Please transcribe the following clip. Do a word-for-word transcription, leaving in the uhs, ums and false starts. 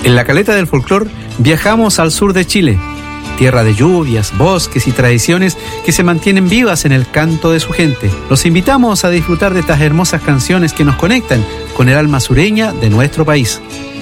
En la Caleta del Folclor viajamos al sur de Chile, tierra de lluvias, bosques y tradiciones que se mantienen vivas en el canto de su gente. Los invitamos a disfrutar de estas hermosas canciones que nos conectan con el alma sureña de nuestro país.